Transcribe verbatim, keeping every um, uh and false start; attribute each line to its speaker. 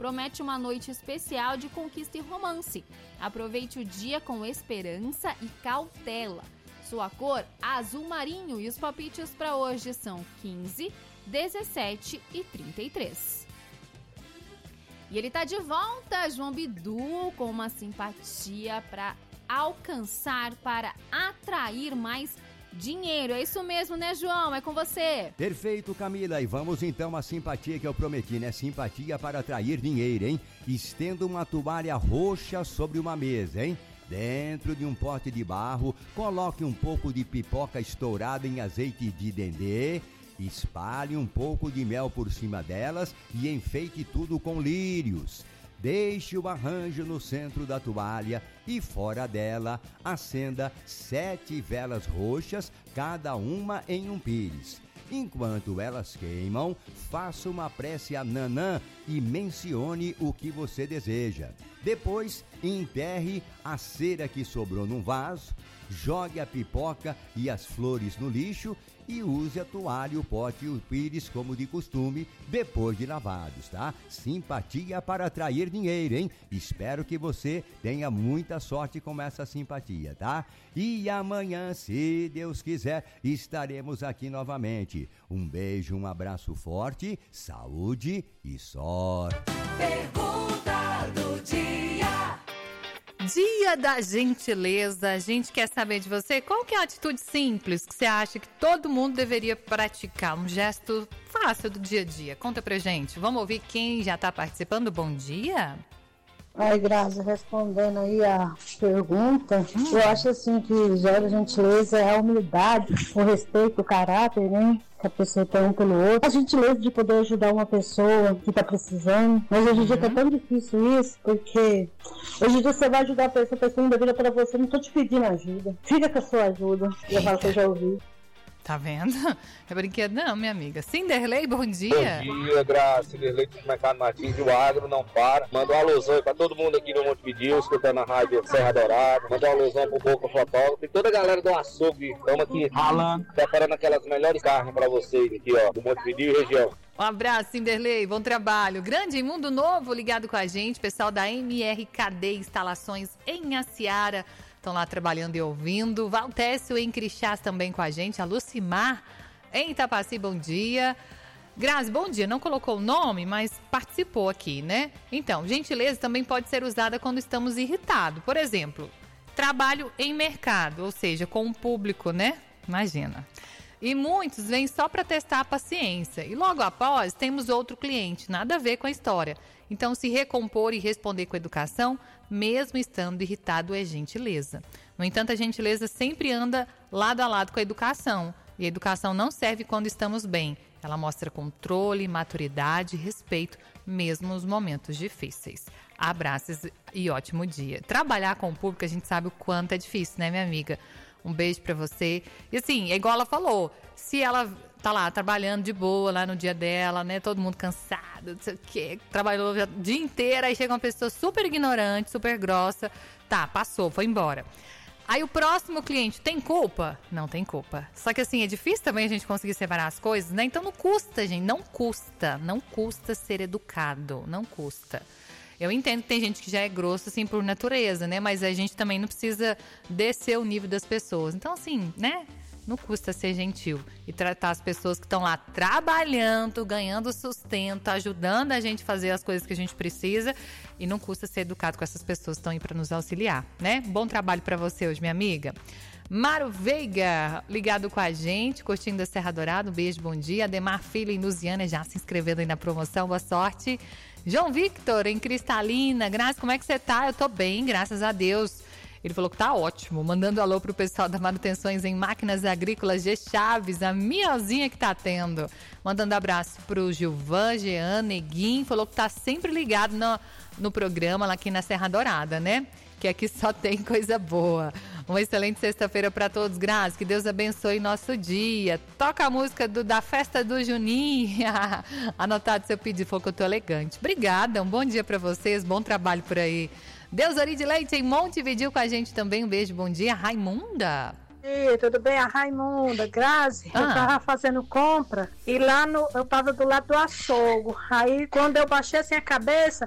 Speaker 1: promete uma noite especial de conquista e romance. Aproveite o dia com esperança e cautela. Sua cor, azul marinho, e os palpites para hoje são quinze, dezessete e trinta e três. E ele tá de volta, João Bidu, com uma simpatia para alcançar, para atrair mais dinheiro. É isso mesmo, né, João? É com você.
Speaker 2: Perfeito, Camila. E vamos então à simpatia que eu prometi, né? Simpatia para atrair dinheiro, hein? Estenda uma toalha roxa sobre uma mesa, hein? Dentro de um pote de barro, coloque um pouco de pipoca estourada em azeite de dendê, espalhe um pouco de mel por cima delas e enfeite tudo com lírios. Deixe o arranjo no centro da toalha e fora dela acenda sete velas roxas, cada uma em um pires. Enquanto elas queimam, faça uma prece a Nanã e mencione o que você deseja. Depois, enterre a cera que sobrou num vaso, jogue a pipoca e as flores no lixo e use a toalha, o pote e o pires como de costume, depois de lavados, tá? Simpatia para atrair dinheiro, hein? Espero que você tenha muita sorte com essa simpatia, tá? E amanhã, se Deus quiser, estaremos aqui novamente. Um beijo, um abraço forte, saúde e sorte.
Speaker 3: Pergunta do dia.
Speaker 4: Dia da gentileza, a gente quer saber de você qual que é a atitude simples que você acha que todo mundo deveria praticar, um gesto fácil do dia a dia. Conta pra gente, vamos ouvir quem já tá participando. Bom dia.
Speaker 5: Ai, Grazi, respondendo aí a pergunta, hum. eu acho assim que gera gentileza é a humildade, o respeito, o caráter, né? Que a pessoa tem um pelo outro. A gentileza de poder ajudar uma pessoa que tá precisando. Mas hoje em dia tá tão difícil isso, porque hoje em dia você vai ajudar a pessoa, a pessoa ainda vira pra você, não tô te pedindo ajuda. Fica com a sua ajuda. Eu falo que eu já ouvi.
Speaker 4: Tá vendo? É brinquedo não, minha amiga. Cinderlei, bom dia.
Speaker 6: Bom dia, Graça. Cinderlei do Mercado Martins, o agro não para. Manda um alusão aí pra todo mundo aqui no Montevidéu, escutando a rádio Serra Dourada. Manda um alusão pro Boca Fotógrafo e toda a galera do açougue. Estamos aqui ralando, preparando aquelas melhores carnes pra vocês aqui, ó, do Montevidéu e região.
Speaker 4: Um abraço, Cinderlei, bom trabalho. Grande Mundo Novo ligado com a gente, pessoal da M R K D Instalações em Aciara. Estão lá trabalhando e ouvindo. Valtécio em Crixás também com a gente. A Lucimar em Itapaci, bom dia. Grazi, bom dia. Não colocou o nome, mas participou aqui, né? Então, gentileza também pode ser usada quando estamos irritados. Por exemplo, trabalho em mercado, ou seja, com o público, né? Imagina. E muitos vêm só para testar a paciência. E logo após, temos outro cliente, nada a ver com a história. Então, se recompor e responder com educação, mesmo estando irritado, é gentileza. No entanto, a gentileza sempre anda lado a lado com a educação. E a educação não serve quando estamos bem. Ela mostra controle, maturidade e respeito, mesmo nos momentos difíceis. Abraços e ótimo dia. Trabalhar com o público, a gente sabe o quanto é difícil, né, minha amiga? Um beijo pra você. E assim, é igual ela falou, se ela tá lá trabalhando de boa, lá no dia dela, né, todo mundo cansado, não sei o quê, trabalhou o dia inteiro, aí chega uma pessoa super ignorante, super grossa, tá, passou, foi embora. Aí o próximo cliente tem culpa? Não tem culpa. Só que assim, é difícil também a gente conseguir separar as coisas, né? Então não custa, gente, não custa, não custa ser educado, não custa. Eu entendo que tem gente que já é grosso, assim, por natureza, né? Mas a gente também não precisa descer o nível das pessoas. Então, assim, né? Não custa ser gentil e tratar as pessoas que estão lá trabalhando, ganhando sustento, ajudando a gente a fazer as coisas que a gente precisa. E não custa ser educado com essas pessoas que estão aí para nos auxiliar, né? Bom trabalho para você hoje, minha amiga. Mário Veiga, ligado com a gente, curtindo da Serra Dourada, um beijo, bom dia. Ademar Filho em Lusiana, já se inscrevendo aí na promoção, boa sorte. João Victor, em Cristalina. Graças, como é que você tá? Eu tô bem, graças a Deus. Ele falou que tá ótimo, mandando alô pro pessoal da Manutenções em Máquinas Agrícolas de Chaves, a Miozinha que tá tendo. Mandando abraço pro Gilvan, Jean, Neguinho, falou que tá sempre ligado no, no programa lá aqui na Serra Dourada, né? Que aqui só tem coisa boa. Uma excelente sexta-feira para todos, Grazi. Que Deus abençoe nosso dia. Toca a música do, da festa do Juninho. Anotado seu pedido, falou que eu tô elegante. Obrigada, um bom dia para vocês, bom trabalho por aí. Deus Ori de Leite em Montevidéu com a gente também. Um beijo, bom dia. Raimunda.
Speaker 7: E tudo bem? A Raimunda, Grazi, ah. eu tava fazendo compra e lá no, eu tava do lado do açougue. Aí quando eu baixei assim a cabeça,